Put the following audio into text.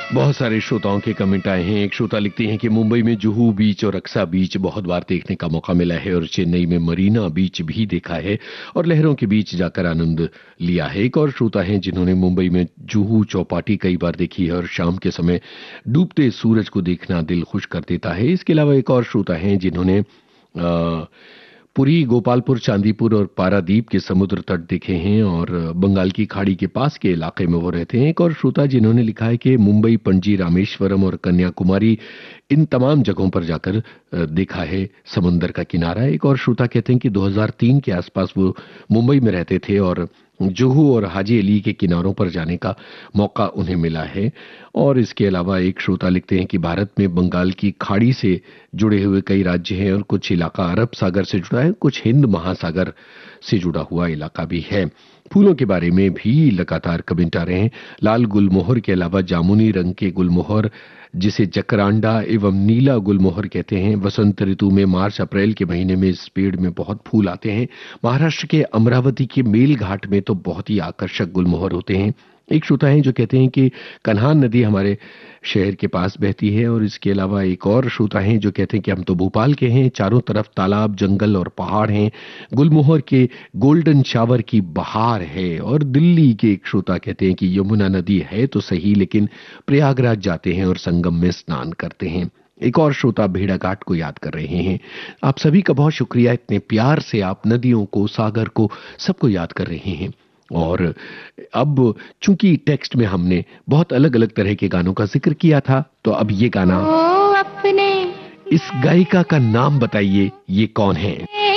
बहुत सारे श्रोताओं के कमेंट आए हैं। एक श्रोता लिखते हैं कि मुंबई में जुहू बीच और अक्सा बीच बहुत बार देखने का मौका मिला है और चेन्नई में मरीना बीच भी देखा है और लहरों के बीच जाकर आनंद लिया है। एक और श्रोता हैं जिन्होंने मुंबई में जुहू चौपाटी कई बार देखी है और शाम के समय डूबते सूरज को देखना दिल खुश कर देता है। इसके अलावा एक और श्रोता हैं जिन्होंने पुरी, गोपालपुर, चांदीपुर और पारादीप के समुद्र तट देखे हैं और बंगाल की खाड़ी के पास के इलाके में वो रहते हैं। एक और श्रोता जिन्होंने लिखा है कि मुंबई, पणजी, रामेश्वरम और कन्याकुमारी, इन तमाम जगहों पर जाकर देखा है समंदर का किनारा। एक और श्रोता कहते हैं कि 2003 के आसपास वो मुंबई में रहते थे और जुहू और हाजी अली के किनारों पर जाने का मौका उन्हें मिला है। और इसके अलावा एक श्रोता लिखते हैं कि भारत में बंगाल की खाड़ी से जुड़े हुए कई राज्य हैं और कुछ इलाका अरब सागर से जुड़ा है, कुछ हिंद महासागर से जुड़ा हुआ इलाका भी है। फूलों के बारे में भी लगातार कमेंट आ रहे हैं। लाल गुलमोहर के अलावा जामुनी रंग के गुलमोहर, जिसे जकरांडा एवं नीला गुलमोहर कहते हैं, वसंत ऋतु में मार्च अप्रैल के महीने में इस पेड़ में बहुत फूल आते हैं। महाराष्ट्र के अमरावती के मेल घाट में तो बहुत ही आकर्षक गुलमोहर होते हैं। एक श्रोता हैं जो कहते हैं कि कन्हान नदी हमारे शहर के पास बहती है। और इसके अलावा एक और श्रोता हैं जो कहते हैं कि हम तो भोपाल के हैं, चारों तरफ तालाब, जंगल और पहाड़ हैं, गुलमोहर के गोल्डन शावर की बहार है। और दिल्ली के एक श्रोता कहते हैं कि यमुना नदी है तो सही, लेकिन प्रयागराज जाते हैं और संगम में स्नान करते हैं। एक और श्रोता भेड़ाघाट को याद कर रहे हैं। आप सभी का बहुत शुक्रिया, इतने प्यार से आप नदियों को, सागर को, सबको याद कर रहे हैं। और अब चूंकि टेक्स्ट में हमने बहुत अलग अलग तरह के गानों का जिक्र किया था, तो अब ये गाना, ओ अपने इस गायिका का नाम बताइए, ये कौन है?